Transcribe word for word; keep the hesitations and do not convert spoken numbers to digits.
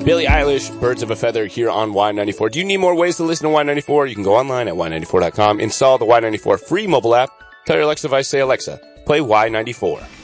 Billie Eilish, Birds of a Feather, here on Y ninety-four. Do you need more ways to listen to Y ninety-four? You can go online at Y ninety-four dot com, install the Y ninety-four free mobile app, tell your Alexa device, say, Alexa, play Y ninety-four.